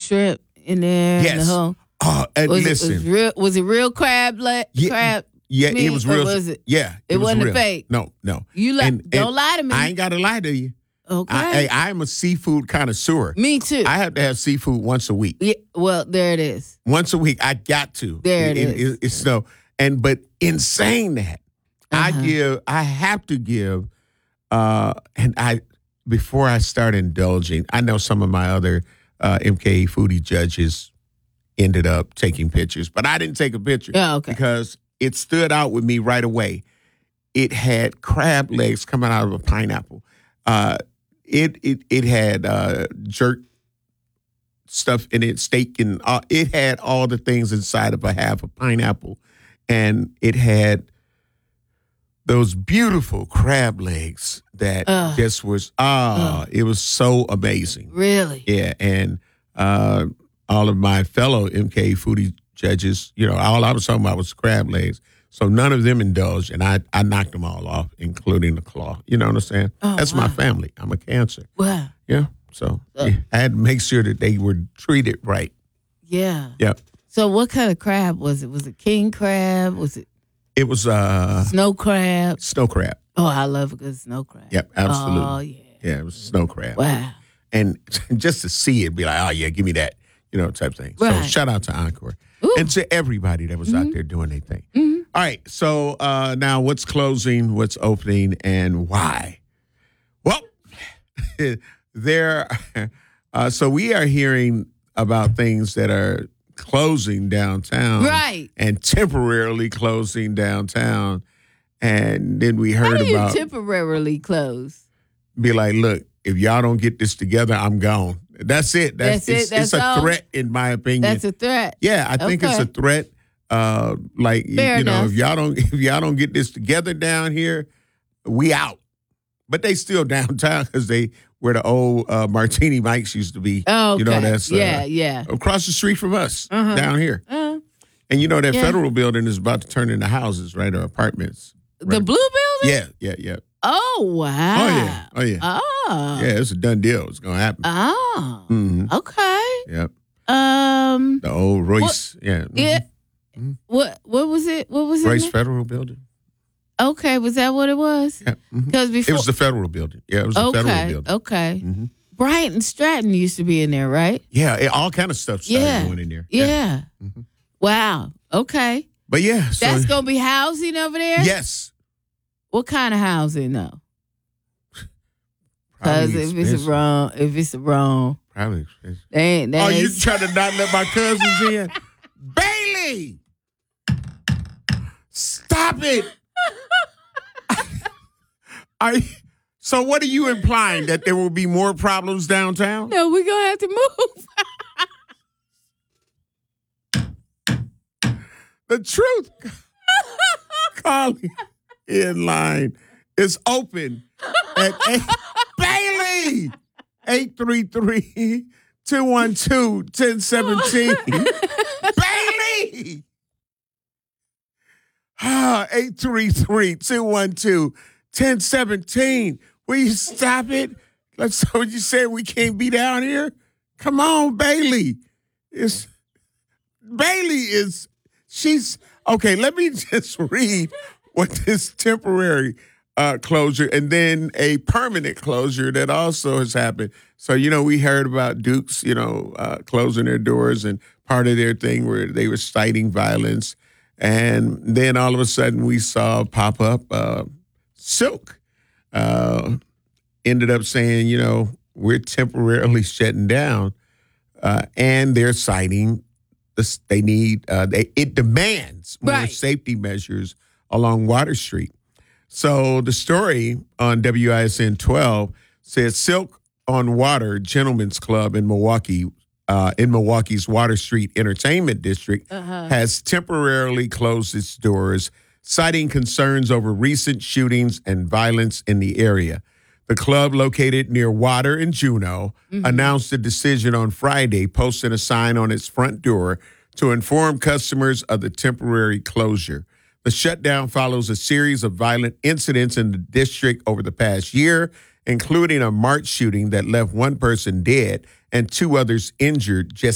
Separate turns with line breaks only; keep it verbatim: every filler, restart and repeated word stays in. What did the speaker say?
shrimp in there.
Yes.
And the whole,
Oh, and
was
listen.
It, was, real, was it real crab? Le-
Yeah,
crab?
Yeah,
meat,
it was real.
Or was it?
Yeah,
It,
it, was
wasn't
real.
fake.
No, no.
You li-
And-
don't
and
lie to me.
I ain't got to lie to you.
Okay.
I, hey, I'm a seafood connoisseur.
Me too.
I have to have seafood once a week.
Yeah. Well, there it is.
Once a week, I got to.
There it is.
It, it's so, and but in saying that, I
Uh-huh.
give. I have to give. Uh, and I before I start indulging, I know some of my other uh, M K foodie judges ended up taking pictures, but I didn't take a picture.
Oh, okay.
Because it stood out with me right away. It had crab legs coming out of a pineapple. Uh, it it it had uh, jerk stuff in it, steak, and uh, it had all the things inside of a half a pineapple, and it had those beautiful crab legs that
Ugh.
just was ah, it was so amazing.
Really?
Yeah, and uh, all of my fellow M K foodie judges, you know, all I was talking about was crab legs. So none of them indulged, and I, I knocked them all off, including the claw. You know what I'm saying?
Oh,
That's
wow.
my family. I'm a Cancer.
Wow.
Yeah. So
Uh.
yeah, I had to make sure that they were treated right.
Yeah.
Yeah.
So what kind of crab was it? Was it king crab? Was it
It was uh,
snow crab?
snow crab.
Oh, I love a good snow crab.
Yep, absolutely.
Oh, yeah.
Yeah, it was snow crab.
Wow.
And just to see it, be like, oh, yeah, give me that, you know, type thing. So
Right.
shout out to Encore.
Ooh.
And to everybody that was out there doing their thing.
Mhm.
All right, so uh, now what's closing, what's opening, and why? Well, there. Uh, so we are hearing about things that are closing downtown,
Right.
And temporarily closing downtown, and then we
How
heard
do you
about
temporarily close?
be like, look, if y'all don't get this together, I'm gone. That's it. That's,
That's it?
it's,
That's
it's a
all?
threat, in my opinion.
That's a threat.
Yeah, I think it's a
Okay.
threat. Uh, like
Fair
you know,
enough.
if y'all don't if y'all don't get this together down here, we out. But they still downtown because they where the old uh, Martini Mikes used to be.
Oh, okay.
You know, that's uh,
yeah, yeah.
across the street from us
Uh-huh.
down here.
Uh,
And you know that
Yeah.
federal building is about to turn into houses, right, or apartments.
the
Right.
blue building?
Yeah, yeah, yeah.
Oh, wow.
Oh yeah, oh yeah,
Oh.
yeah. It's a done deal. It's gonna happen.
Oh.
hmm
Okay.
Yep.
Um.
The old Royce. Yeah. mhm.
Yeah.
Mhm.
What? What was it? What was
Royce
it?
Federal Building.
Okay. Was that what it was?
Yeah. mhm.
Because before.
It was the federal building. Yeah, it was the federal
okay.
building.
Okay.
hmm
Bryant and Stratton used to be in there, right?
Yeah, it, all kind of stuff started
Yeah.
going in there.
Yeah.
Mhm.
Wow. Okay.
But yeah, so
That's gonna be housing over there.
yes.
What kind of housing though? Because
Probably
if it's
expensive.
wrong, if it's wrong,
Probably expensive.
they ain't. They
Oh,
ain't
you trying to not let my cousins in? Bailey! Stop it! Are you, so what are you implying? That there will be more problems downtown?
No, we're gonna have to move.
The truth. Calling in line is open at eight. Bailey! eight three three, two one two, one zero one seven. Bailey! Ah, eight three three, two one two, one zero one seven. Will you stop it? That's what you said, we can't be down here? Come on, Bailey. It's, Bailey is, she's, okay, let me just read what this temporary uh, closure and then a permanent closure that also has happened. So, you know, we heard about Duke's, you know, uh, closing their doors, and part of their thing where they were citing violence. And then all of a sudden we saw pop up uh, Silk uh, ended up saying, you know, we're temporarily shutting down. Uh, and they're citing this, they need, uh, they, it demands more
Right.
safety measures along Water Street. So the story on W I S N twelve says Silk on Water Gentlemen's Club in Milwaukee, uh, in Milwaukee's Water Street Entertainment District,
Uh-huh.
has temporarily closed its doors, citing concerns over recent shootings and violence in the area. The club, located near Water and Juneau,
Mm-hmm.
announced the decision on Friday, posting a sign on its front door to inform customers of the temporary closure. The shutdown follows a series of violent incidents in the district over the past year, including a March shooting that left one person dead and two others injured just